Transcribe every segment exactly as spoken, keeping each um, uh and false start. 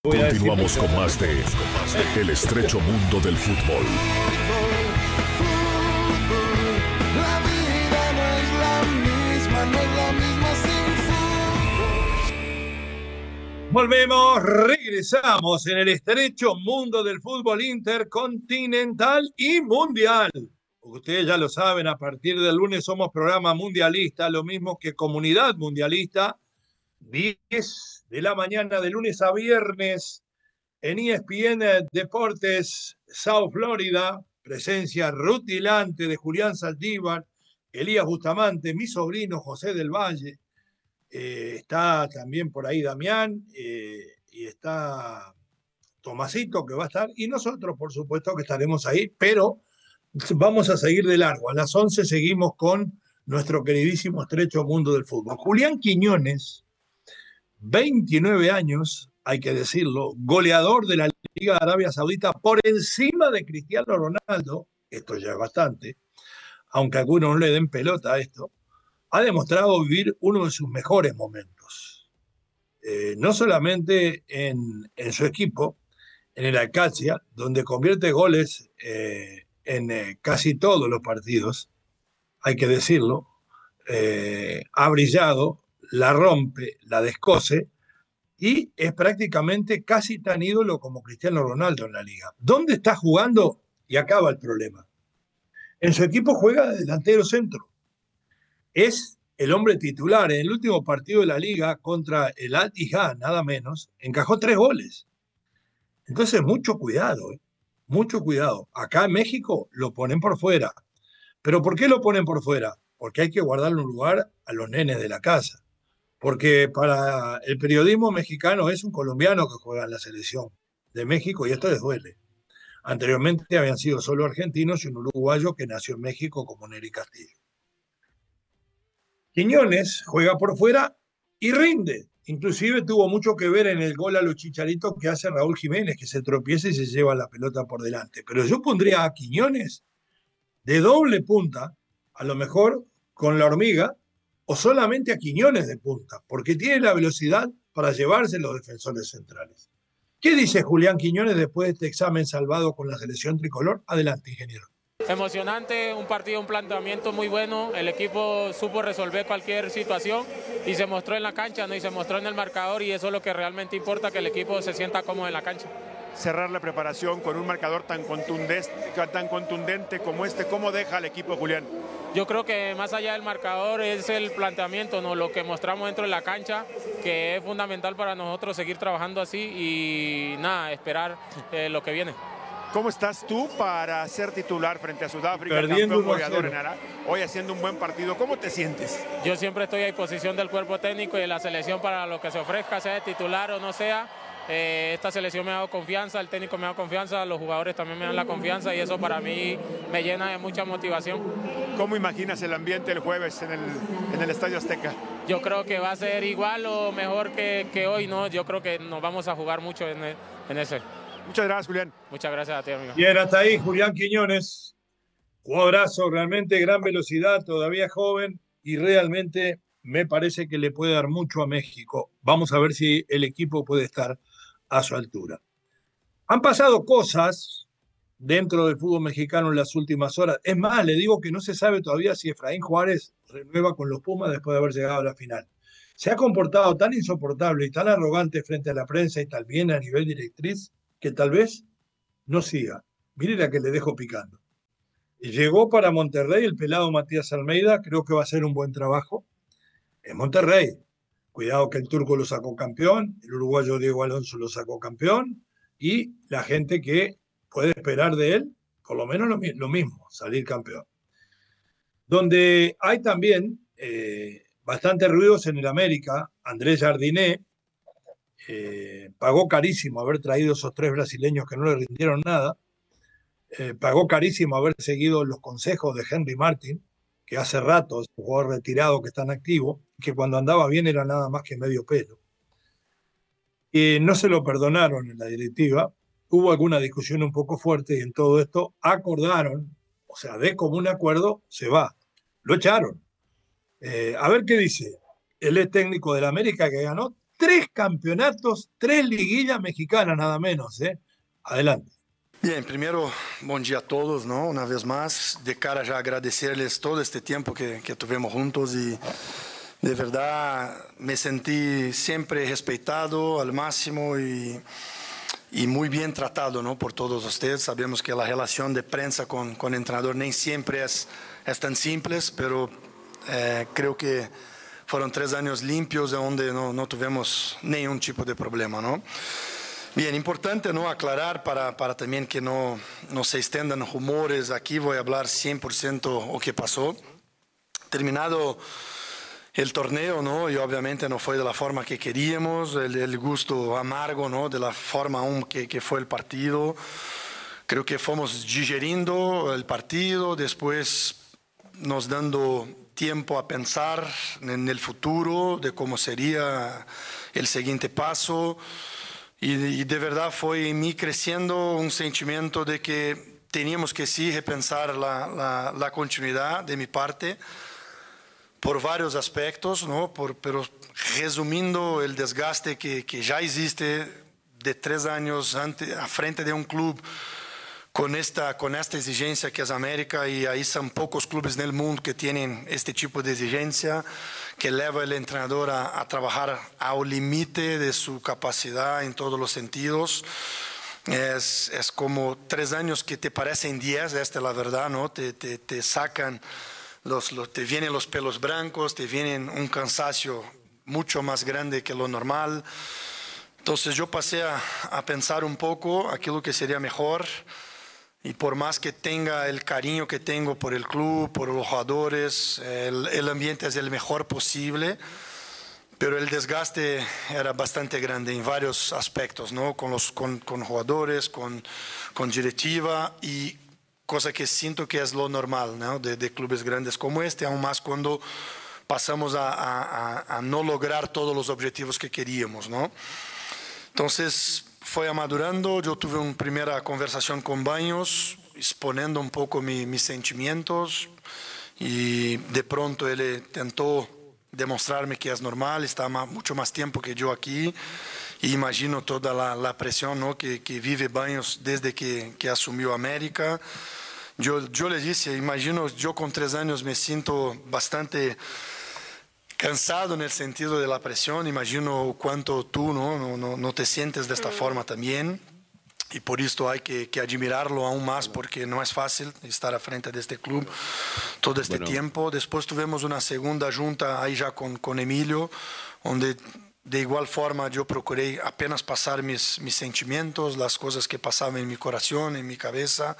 Continuamos con más de El Estrecho Mundo del Fútbol. La vida no es la misma, no es la misma sin fútbol. Volvemos, regresamos en el estrecho mundo del fútbol intercontinental y mundial. Porque ustedes ya lo saben, a partir del lunes somos programa mundialista, lo mismo que comunidad mundialista. diez de la mañana de lunes a viernes en E S P N Deportes South Florida, presencia rutilante de Julián Saldívar, Elías Bustamante, mi sobrino José del Valle, eh, está también por ahí Damián, eh, y está Tomasito que va a estar, y nosotros por supuesto que estaremos ahí, pero vamos a seguir de largo. A las once seguimos con nuestro queridísimo estrecho mundo del fútbol. Julián Quiñones, veintinueve años, hay que decirlo, goleador de la Liga de Arabia Saudita por encima de Cristiano Ronaldo, esto ya es bastante, aunque a algunos no le den pelota a esto, ha demostrado vivir uno de sus mejores momentos. Eh, no solamente en, en su equipo, en el Alcacia, donde convierte goles eh, en eh, casi todos los partidos, hay que decirlo, eh, ha brillado, la rompe, la descose, y es prácticamente casi tan ídolo como Cristiano Ronaldo en la liga. ¿Dónde está jugando? Y acaba el problema. En su equipo juega de delantero centro. Es el hombre titular. En el último partido de la liga contra el Al-Ittihad, nada menos, encajó tres goles. Entonces, mucho cuidado, ¿eh? Mucho cuidado. Acá en México lo ponen por fuera. ¿Pero por qué lo ponen por fuera? Porque hay que guardarle un lugar a los nenes de la casa. Porque para el periodismo mexicano es un colombiano que juega en la selección de México y esto les duele. Anteriormente habían sido solo argentinos y un uruguayo que nació en México como Nery Castillo. Quiñones juega por fuera y rinde. Inclusive tuvo mucho que ver en el gol a los Chicharitos que hace Raúl Jiménez, que se tropieza y se lleva la pelota por delante. Pero yo pondría a Quiñones de doble punta, a lo mejor con la hormiga, o solamente a Quiñones de punta, porque tiene la velocidad para llevarse los defensores centrales. ¿Qué dice Julián Quiñones después de este examen salvado con la selección tricolor? Adelante, ingeniero. Emocionante, un partido, un planteamiento muy bueno, el equipo supo resolver cualquier situación y se mostró en la cancha, ¿no? Y se mostró en el marcador, y eso es lo que realmente importa, que el equipo se sienta cómodo en la cancha. Cerrar la preparación con un marcador tan contundente, tan contundente como este, ¿cómo deja al equipo, Julián? Yo creo que más allá del marcador es el planteamiento, ¿no? Lo que mostramos dentro de la cancha, que es fundamental para nosotros seguir trabajando así y nada, esperar eh, lo que viene. ¿Cómo estás tú para ser titular frente a Sudáfrica, Perdiendo campeón goleador en Ara, hoy haciendo un buen partido? ¿Cómo te sientes? Yo siempre estoy a disposición del cuerpo técnico y de la selección para lo que se ofrezca, sea de titular o no sea. Eh, esta selección me ha dado confianza, el técnico me ha dado confianza, los jugadores también me dan la confianza y eso para mí me llena de mucha motivación. ¿Cómo imaginas el ambiente el jueves en el, en el Estadio Azteca? Yo creo que va a ser igual o mejor que, que hoy, ¿no? Yo creo que nos vamos a jugar mucho en, el, en ese. Muchas gracias, Julián. Muchas gracias a ti, amigo. Bien, hasta ahí Julián Quiñones. Jugadorazo, realmente gran velocidad, todavía joven y realmente me parece que le puede dar mucho a México. Vamos a ver si el equipo puede estar a su altura. Han pasado cosas dentro del fútbol mexicano en las últimas horas. Es más, le digo que no se sabe todavía si Efraín Juárez renueva con los Pumas después de haber llegado a la final. Se ha comportado tan insoportable y tan arrogante frente a la prensa y tal bien a nivel directriz que tal vez no siga. Mire la que le dejo picando. Y llegó para Monterrey el pelado Matías Almeida, creo que va a hacer un buen trabajo en Monterrey. Cuidado que el turco lo sacó campeón, el uruguayo Diego Alonso lo sacó campeón, y la gente que puede esperar de él, por lo menos lo, lo mismo, salir campeón. Donde hay también eh, bastantes ruidos en el América, Andrés Jardiné eh, pagó carísimo haber traído esos tres brasileños que no le rindieron nada, eh, pagó carísimo haber seguido los consejos de Henry Martin, que hace rato es un jugador retirado que está en activo, que cuando andaba bien era nada más que medio pelo. Y no se lo perdonaron en la directiva, hubo alguna discusión un poco fuerte y en todo esto acordaron, o sea, de común acuerdo, se va. Lo echaron. Eh, a ver qué dice. Él es técnico del América que ganó tres campeonatos, tres liguillas mexicanas nada menos, ¿eh? Adelante. Bien, primero, bom dia a todos, ¿no? Una vez más, de cara ya a agradecerles todo este tiempo que, que tuvimos juntos y de verdad me sentí siempre respetado al máximo y, y muy bien tratado, ¿no? Por todos ustedes. Sabemos que la relación de prensa con, con entrenador nem siempre es, es tan simple, pero eh, creo que fueron tres años limpios donde no, no tuvimos ningún tipo de problema, ¿no? Bien, importante no aclarar para, para también que no, no se extendan rumores. Aquí voy a hablar cien por ciento lo que pasó. Terminado el torneo, ¿no? Y obviamente no fue de la forma que queríamos, el, el gusto amargo, ¿no? De la forma aún que, que fue el partido. Creo que fuimos digeriendo el partido, después nos dando tiempo a pensar en el futuro, de cómo sería el siguiente paso. Y, y de verdad fue en mí creciendo un sentimiento de que teníamos que sí repensar la, la, la continuidad de mi parte por varios aspectos, ¿no? Por, pero resumiendo el desgaste que, que ya existe de tres años ante, a frente de un club con esta, con esta exigencia que es América, y ahí son pocos clubes en el mundo que tienen este tipo de exigencia, que lleva al entrenador a, a trabajar al límite de su capacidad en todos los sentidos. Es, es como tres años que te parecen diez, esta es la verdad, ¿no? Te, te, te sacan, los, los, te vienen los pelos blancos, te vienen un cansancio mucho más grande que lo normal. Entonces yo pasé a, a pensar un poco aquello que sería mejor. Y por más que tenga el cariño que tengo por el club, por los jugadores, el, el ambiente es el mejor posible, pero el desgaste era bastante grande en varios aspectos, ¿no? Con los con, con jugadores, con, con directiva, y cosa que siento que es lo normal, ¿no? De, de clubes grandes como este, aún más cuando pasamos a, a, a no lograr todos los objetivos que queríamos, ¿no? Entonces fue amadurando. Yo tuve una primera conversación con Baños, exponiendo un poco mi, mis sentimientos, y de pronto él tentó demostrarme que es normal, está más, mucho más tiempo que yo aquí, y imagino toda la, la presión, ¿no? que, que vive Baños desde que, que asumió América. Yo, yo le dije, imagino, yo con tres años me siento bastante cansado en el sentido de la presión. Imagino cuánto tú no, no, no, no te sientes de esta forma también, y por esto hay que, que admirarlo aún más, porque no es fácil estar a frente de este club todo este bueno. tiempo. Después tuvimos una segunda junta ahí ya con, con Emilio, donde de igual forma yo procuré apenas pasar mis, mis sentimientos, las cosas que pasaban en mi corazón, en mi cabeza,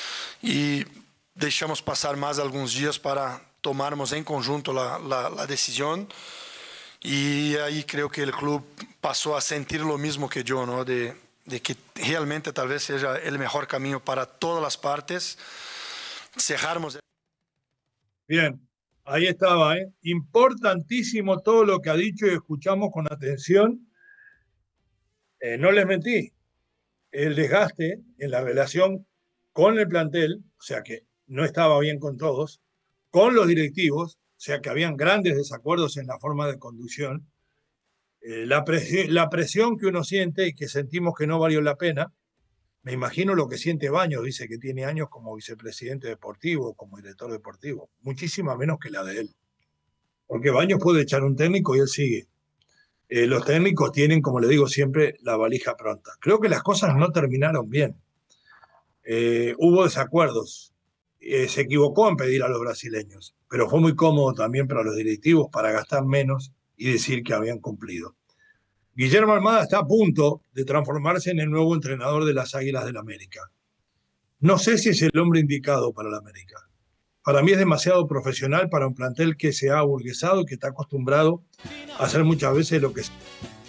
y dejamos pasar más algunos días para tomarmos en conjunto la, la, la decisión, y ahí creo que el club pasó a sentir lo mismo que yo, ¿no? De, de que realmente tal vez sea el mejor camino para todas las partes. Cerramos. Bien, ahí estaba, ¿eh? Importantísimo todo lo que ha dicho y escuchamos con atención. Eh, no les mentí, el desgaste en la relación con el plantel, o sea que no estaba bien con todos, con los directivos, o sea que habían grandes desacuerdos en la forma de conducción, eh, la, presión, la presión que uno siente y que sentimos que no valió la pena. Me imagino lo que siente Baños, dice que tiene años como vicepresidente deportivo, como director deportivo, muchísima menos que la de él, porque Baños puede echar un técnico y él sigue. Eh, los técnicos tienen, como le digo siempre, la valija pronta. Creo que las cosas no terminaron bien. Eh, hubo desacuerdos. Eh, se equivocó en pedir a los brasileños, pero fue muy cómodo también para los directivos para gastar menos y decir que habían cumplido. Guillermo Almada está a punto de transformarse en el nuevo entrenador de las Águilas del América. No sé si es el hombre indicado para la América. Para mí es demasiado profesional para un plantel que se ha aburguesado y que está acostumbrado a hacer muchas veces lo que es.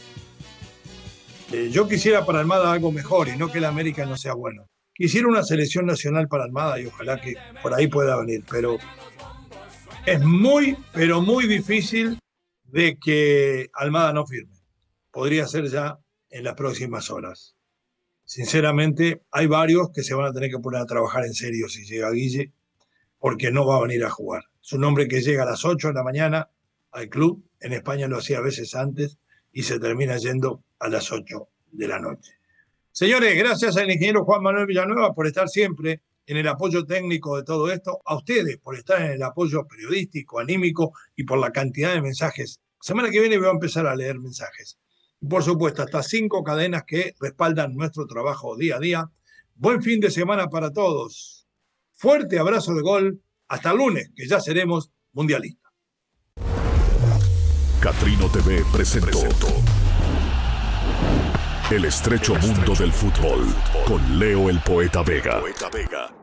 Eh, yo quisiera para Almada algo mejor, y no que el América no sea bueno. Quisiera una selección nacional para Almada y ojalá que por ahí pueda venir, pero es muy, pero muy difícil de que Almada no firme. Podría ser ya en las próximas horas. Sinceramente, hay varios que se van a tener que poner a trabajar en serio si llega Guille, porque no va a venir a jugar. Es un hombre que llega a las ocho de la mañana al club, en España lo hacía a veces antes, y se termina yendo a las ocho de la noche. Señores, gracias al ingeniero Juan Manuel Villanueva por estar siempre en el apoyo técnico de todo esto, a ustedes por estar en el apoyo periodístico, anímico y por la cantidad de mensajes. Semana que viene voy a empezar a leer mensajes. Y por supuesto, hasta cinco cadenas que respaldan nuestro trabajo día a día. Buen fin de semana para todos. Fuerte abrazo de gol. Hasta el lunes, que ya seremos mundialistas. Catrino T V presentó El estrecho mundo del fútbol con Leo el Poeta Vega.